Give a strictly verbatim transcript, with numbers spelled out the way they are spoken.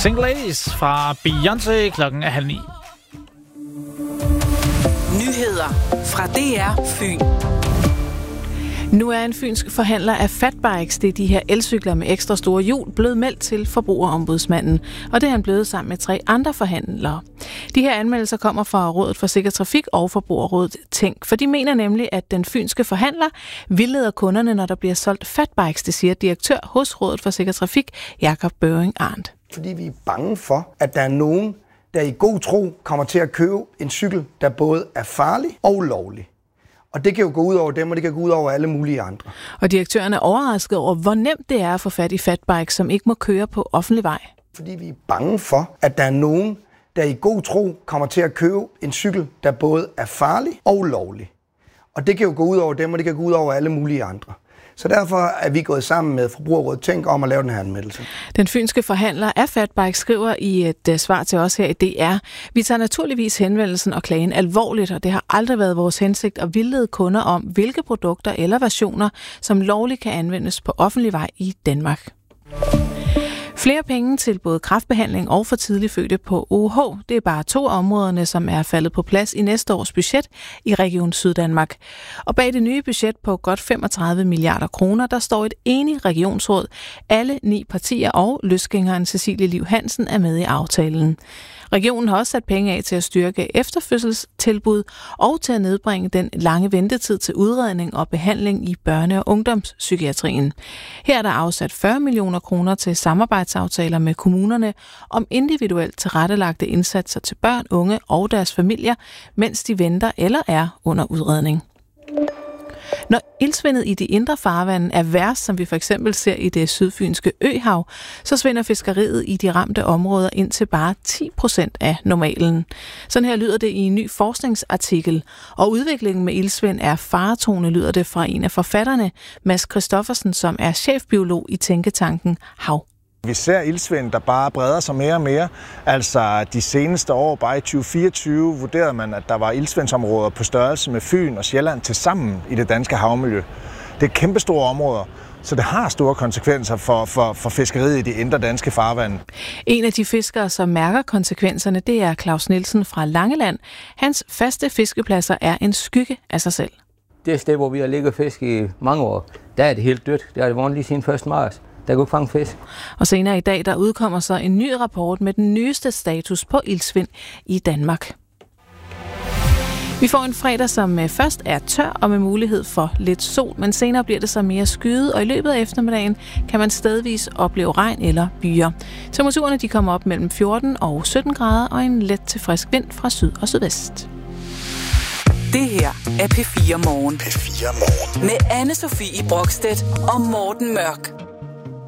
Single Ladies fra Beyoncé. Klokken er halv ni. Nyheder fra D R Fyn. Nu er en fynsk forhandler af fatbikes, det er de her elcykler med ekstra store hjul, blevet meldt til Forbrugerombudsmanden, og det er han blevet sammen med tre andre forhandlere. De her anmeldelser kommer fra Rådet for Sikker Trafik og Forbrugerrådet Tænk, for de mener nemlig, at den fynske forhandler vildleder kunderne, når der bliver solgt fatbikes, det siger direktør hos Rådet for Sikker Trafik, Jakob Børing Arndt. Fordi vi er bange for, at der er nogen, der i god tro kommer til at købe en cykel, der både er farlig og ulovlig. Og det kan jo gå ud over dem, og det kan gå ud over alle mulige andre. Og direktøren er overrasket over, hvor nemt det er at få fat i fatbikes, som ikke må køre på offentlig vej. Fordi vi er bange for, at der er nogen, der i god tro kommer til at købe en cykel, der både er farlig og ulovlig. Og det kan jo gå ud over dem, og det kan gå ud over alle mulige andre. Så derfor er vi gået sammen med Forbrugerrådet Tænk om at lave den her anmeldelse. Den fynske forhandler af fatbike skriver i et uh, svar til os her i D R: Vi tager naturligvis henvendelsen og klagen alvorligt, og det har aldrig været vores hensigt at vildlede kunder om, hvilke produkter eller versioner, som lovligt kan anvendes på offentlig vej i Danmark. Flere penge til både kræftbehandling og for tidlig fødte på O H. Det er bare to af områderne, som er faldet på plads i næste års budget i Region Syddanmark. Og bag det nye budget på godt femogtredive milliarder kroner, der står et enigt regionsråd. Alle ni partier og løsgængeren Cecilie Liv Hansen er med i aftalen. Regionen har også sat penge af til at styrke efterfødselstilbud og til at nedbringe den lange ventetid til udredning og behandling i børne- og ungdomspsykiatrien. Her er der afsat fyrre millioner kroner til samarbejdsaftaler med kommunerne om individuelt tilrettelagte indsatser til børn, unge og deres familier, mens de venter eller er under udredning. Når iltsvindet i de indre farvande er værst, som vi for eksempel ser i det sydfynske Øhav, så svinder fiskeriet i de ramte områder ind til bare ti procent af normalen. Sådan her lyder det i en ny forskningsartikel, og udviklingen med iltsvind er faretone, lyder det fra en af forfatterne, Mads Christoffersen, som er chefbiolog i tænketanken Hav. Vi ser iltsvind, der bare breder sig mere og mere. Altså de seneste år, bare i tyve fireogtyve, vurderede man, at der var iltsvindsområder på størrelse med Fyn og Sjælland til sammen i det danske havmiljø. Det er kæmpestore områder, så det har store konsekvenser for, for, for fiskeriet i de indre danske farvande. En af de fiskere, som mærker konsekvenserne, det er Claus Nielsen fra Langeland. Hans faste fiskepladser er en skygge af sig selv. Det sted, hvor vi har ligget fisk i mange år, der er det helt dødt. Det har det været lige siden første marts. Der kunne fange fisk. Og senere i dag, der udkommer så en ny rapport med den nyeste status på iltsvind i Danmark. Vi får en fredag, som først er tør og med mulighed for lidt sol, men senere bliver det så mere skyet, og i løbet af eftermiddagen kan man stedvis opleve regn eller byger. Temperaturerne de kommer op mellem fjorten og sytten grader og en let til frisk vind fra syd og sydvest. Det her er P fire Morgen. P fire Morgen. Med Anne Sofie Brokstedt og Morten Mørk.